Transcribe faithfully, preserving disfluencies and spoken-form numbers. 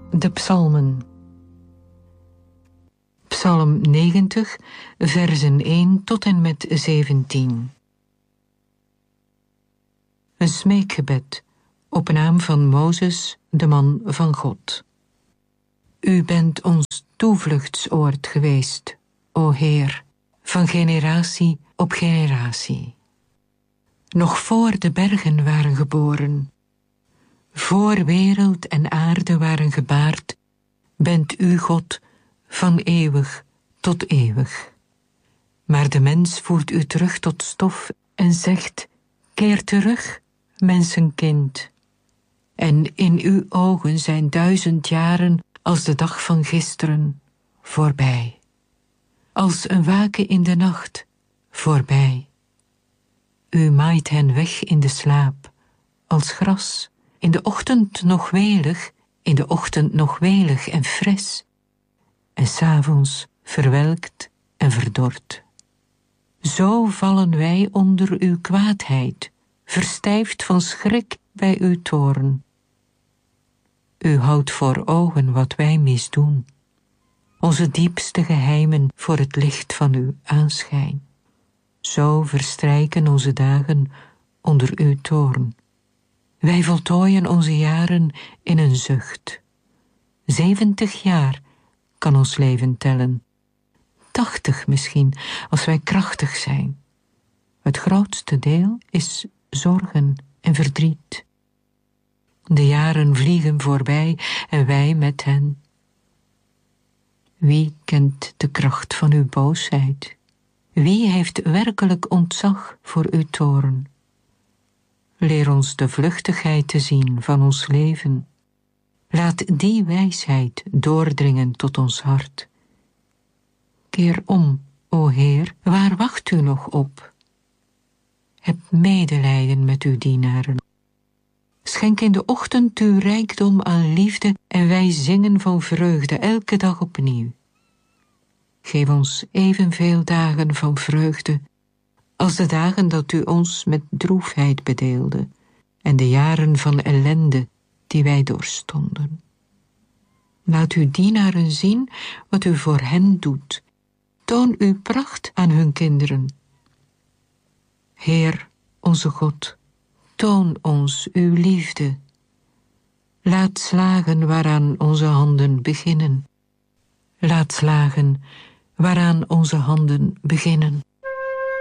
De psalmen. Psalm negentig, versen één tot en met zeventien. Een smeekgebed op naam van Mozes, de man van God. U bent ons toevluchtsoord geweest, o Heer, van generatie op generatie. Nog voor de bergen waren geboren, voor wereld en aarde waren gebaard, bent u God van eeuwig tot eeuwig. Maar de mens voert u terug tot stof en zegt, keer terug, mensenkind. En in uw ogen zijn duizend jaren als de dag van gisteren voorbij. Als een waken in de nacht voorbij. U maait hen weg in de slaap, als gras, in de ochtend nog welig, in de ochtend nog welig en fris, en 's avonds verwelkt en verdord. Zo vallen wij onder uw kwaadheid, verstijfd van schrik bij uw toorn. U houdt voor ogen wat wij misdoen, onze diepste geheimen voor het licht van uw aanschijn. Zo verstrijken onze dagen onder uw toorn. Wij voltooien onze jaren in een zucht. Zeventig jaar kan ons leven tellen. Tachtig misschien, als wij krachtig zijn. Het grootste deel is zorgen en verdriet. De jaren vliegen voorbij en wij met hen. Wie kent de kracht van uw boosheid? Wie heeft werkelijk ontzag voor uw toorn? Leer ons de vluchtigheid te zien van ons leven. Laat die wijsheid doordringen tot ons hart. Keer om, o Heer, waar wacht u nog op? Heb medelijden met uw dienaren. Schenk in de ochtend uw rijkdom aan liefde en wij zingen van vreugde elke dag opnieuw. Geef ons evenveel dagen van vreugde als de dagen dat u ons met droefheid bedeelde en de jaren van ellende die wij doorstonden. Laat uw dienaren zien wat u voor hen doet. Toon uw pracht aan hun kinderen. Heer, onze God, toon ons uw liefde. Laat slagen waaraan onze handen beginnen. Laat slagen waaraan onze handen beginnen.